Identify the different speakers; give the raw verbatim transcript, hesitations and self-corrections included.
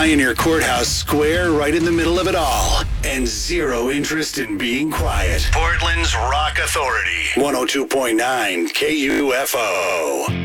Speaker 1: Pioneer Courthouse square right in the middle of it all. And zero interest in being quiet. Portland's Rock Authority. one oh two point nine K U F O.